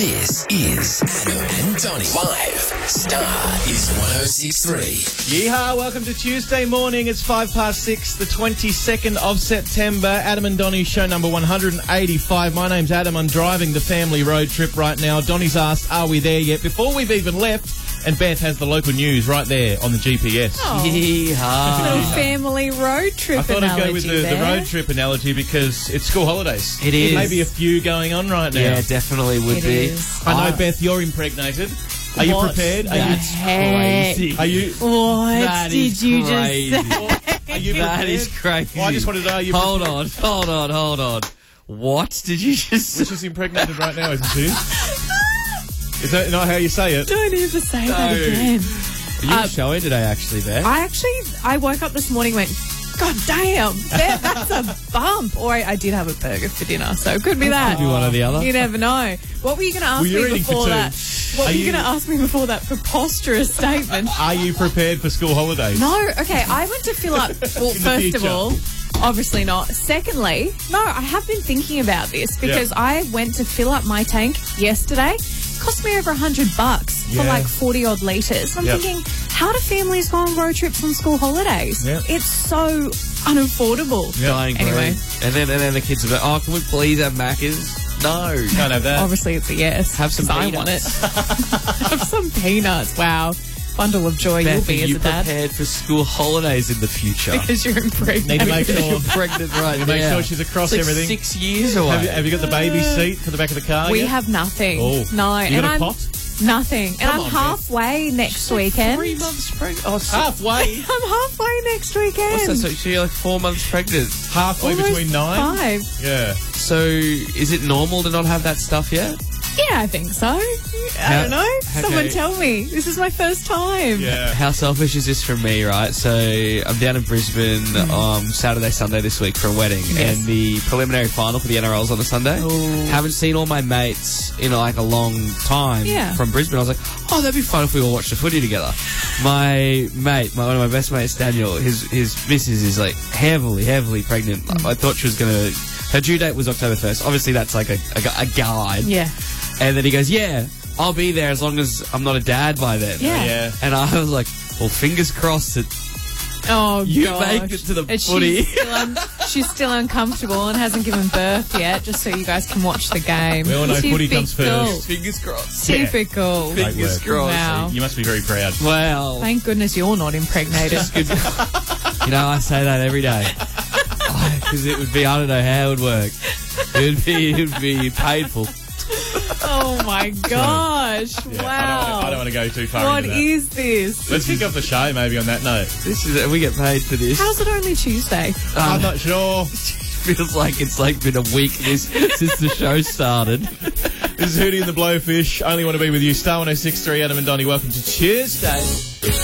This is Adam and Donny live. Star is 106.3. Yeehaw, welcome to Tuesday morning. It's 6:05, the 22nd of September. Adam and Donny show number 185. My name's Adam. I'm driving the family road trip right now. Donny's asked, are we there yet? Before we've even left, and Beth has the local news right there on the GPS. Oh. Yeehaw. Little family road trip I thought analogy I'd go with the road trip analogy because it's school holidays. It is. Maybe a few going on right now. Yeah, definitely would It be. is. I know, Beth, you're impregnated. Are you prepared? Are you? Crazy. Are you? What That did is you crazy. just say? Are you That prepared? is crazy. Well, I just wanted to know. Are you Hold prepared? on. What did you just Which is impregnated right now, isn't she? Is that not how you say it? Don't ever say that No. again. Are you showing today, actually, Beth? I woke up this morning and went, God damn, that's a bump. Or I did have a burger for dinner, so it could be that. Could be one or the other. You never know. What were you going to ask Well, you're me eating for before two. that? What Are were you you- going to ask me before that preposterous statement? Are you prepared for school holidays? No, okay, I went to fill up, well, first future. of all, obviously not. Secondly, no, I have been thinking about this because I went to fill up my tank yesterday. Cost me over $100 for Yeah. like 40 odd litres. I'm Yep. thinking, how do families go on road trips on school holidays? Yep. It's so unaffordable. Dying Anyway. breed. And then the kids are like, oh, can we please have Macca's? No. Can't have that. Obviously, it's a yes. Have some 'cause I want it. peanuts. Have some peanuts. Wow. Bundle of joy Beth, you'll are be as you a dad. prepared for school holidays in the future? Because you're impregnated. Need to make sure. You're pregnant right now. Make sure she's across It's like everything. 6 years away. Have you got the baby seat for the back of the car? We yet? have nothing. Oh. No. You and got a I'm pot? nothing. And Come I'm on, Beth. halfway next weekend. 3 months pregnant. Oh, halfway. I'm halfway next weekend. What's that? So you're like 4 months pregnant. Halfway Almost between 9. 5. Yeah. So is it normal to not have that stuff yet? Yeah, I think so. I How- don't know. okay. Someone tell me. This is my first time. Yeah. How selfish is this from me, right? So I'm down in Brisbane Saturday, Sunday this week for a wedding, Yes. and the preliminary final for the NRL's on the Sunday. Haven't seen all my mates in like a long time Yeah. from Brisbane. I was like, oh, that'd be fun if we all watched the footy together. My mate, one of my best mates, Daniel, his missus is like heavily pregnant. I thought she was gonna. Her due date was October 1st. Obviously, that's like a guide. Yeah. And then he goes, yeah, I'll be there as long as I'm not a dad by then. Yeah. Yeah. And I was like, well, fingers crossed that Oh, you gosh. make it to the And footy. She's still uncomfortable and hasn't given birth yet, just so you guys can watch the game. We all know footy comes first. Fingers crossed. Typical. Great Fingers work. crossed. Wow. You must be very proud. Well, Thank goodness you're not impregnated. you know, I say that every day. Because it would be, I don't know how it would work. It would be painful. Oh my gosh. Yeah, Wow. I don't want to go too far What into that. is this? Let's kick off the show maybe on that note. This is, we get paid for this. How's it only Tuesday? I'm not sure. Feels like it's like been a week since the show started. This is Hootie and the Blowfish. Only want to be with you. Star 106.3, Adam and Donny. Welcome to Tuesday.